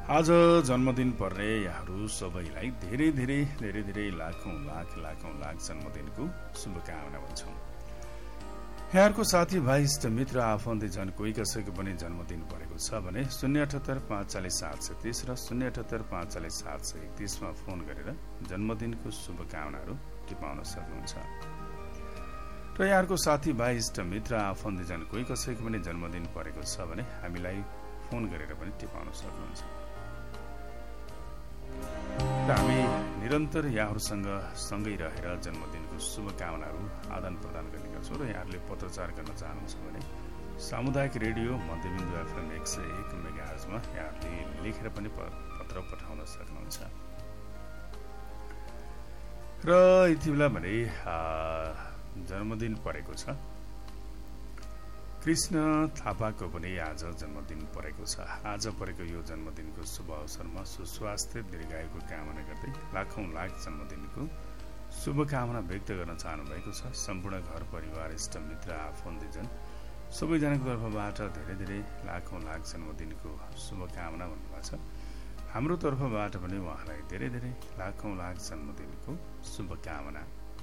आज जन्मदिन पर्ने यहाँहरू सबैलाई धेरै धेरै धेरै धेरै लाखौं लाख जन्मदिनको शुभकामना भन्छौं। यहाँहरूको साथीभाइ इष्टमित्र आफन्तजन कोही कसैको पनि जन्मदिन परेको छ भने 078-540-730 र 078-540-731 मा फोन गरेर जन्मदिनको शुभकामनाहरू टिपाउन सक्नुहुन्छ। र यहाँहरूको साथीभाइ इष्टमित्र आफन्तजन कोही कसैको पनि जन्मदिन परेको छ भने हामीलाई फोन गरेर पनि टिपाउन सक्नुहुन्छ। र हामी निरन्तर यहाँहरूसँग सँगै रहेर जन्मदिनको शुभकामनाहरू आदान प्रदान गर्ने गर्छौँ। र यहाँहरूले पत्रचार गर्न चाहनुहुन्छ भने सामुदायिक रेडियो मध्यबिन्दु FM 101 मेगाहर्जमा यहाँहरूले लेखेर पनि पत्र पठाउन सक्नुहुन्छ। र यति बेला भने जन्मदिन परेको छ। कृष्ण थापाको पनि आज जन्मदिन परेको छ। आज परेको यो जन्मदिनको शुभ अवसरमा सुस्वास्थ्य दीर्घायुको कामना गर्दै लाखौं लाख जन्मदिनको शुभकामना व्यक्त गर्न चाहनु भएको छ। सम्पूर्ण घर परिवार इष्टमित्र आफन्तजन सबैजनाको तर्फबाट धेरै धेरै लाखौं लाख जन्मदिनको शुभकामना भन्नुभएको छ। हाम्रो तर्फबाट पनि उहाँलाई धेरै धेरै लाखौं लाख जन्मदिनको शुभकामना।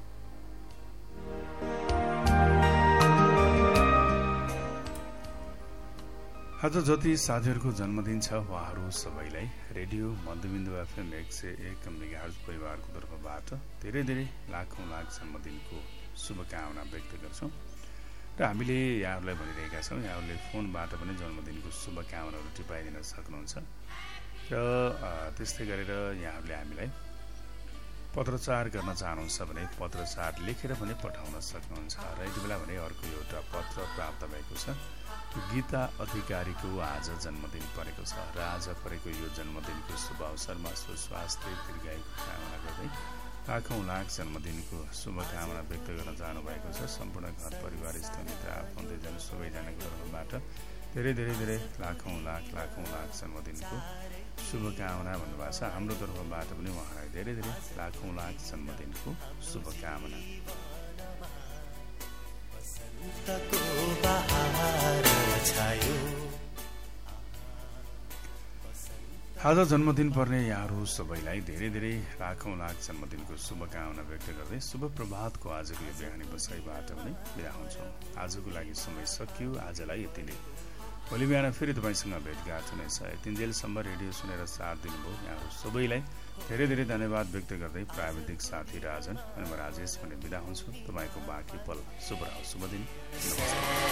आज जति साथीहरूको जन्मदिन छ उहाँहरू सबैलाई रेडियो मध्यबिन्दु FM 101 मेगाहर्ज परिवारको तर्फबाट धेरै धेरै लाखौं लाख जन्मदिनको शुभकामना व्यक्त गर्छौँ। र हामीले यहाँहरूलाई भनिरहेका छौँ, यहाँहरूले फोनबाट पनि जन्मदिनको शुभकामनाहरू टिपाइदिन सक्नुहुन्छ। र त्यस्तै गरेर यहाँहरूले हामीलाई पत्रचार गर्न चाहनुहुन्छ भने पत्रचार लेखेर पनि पठाउन सक्नुहुन्छ। र यति बेला भने अर्को एउटा पत्र प्राप्त भएको छ। गीता अधिकारीको आज जन्मदिन परेको छ र आज परेको यो जन्मदिनको शुभ अवसरमा सुस्वास्थ्य दीर्घायुको कामना गर्दै लाखौं लाख जन्मदिनको शुभकामना व्यक्त गर्न चाहनु भएको छ। सम्पूर्ण घर परिवार इष्टमित्र आफन्तजन सबैजनाको तर्फबाट धेरै धेरै धेरै लाखौं लाख जन्मदिनको शुभकामना भन्नुभएको छ। हाम्रो तर्फबाट पनि उहाँलाई धेरै धेरै लाखौं लाख जन्मदिनको शुभकामना। आज जन्मदिन पर्ने यहाँहरू सबैलाई धेरै धेरै लाखौं लाख जन्मदिनको शुभकामना व्यक्त गर्दै शुभ प्रभातको आजको यो बिहानी बसाइबाट पनि बिदा हुन्छौँ। आजको लागि समय सकियो। आजलाई यतिले। भोलि बिहान फेरि तपाईँसँग भेटघाट हुनेछ। यतिन्जेलसम्म रेडियो सुनेर साथ दिनुभयो यहाँहरू सबैलाई धेरै धेरै धन्यवाद व्यक्त गर्दै प्राविधिक साथी राजन अनि म राजेश पनि बिदा हुन्छु। तपाईँको बाँकी पल शुभ रहोस्। शुभ दिन। नमस्कार।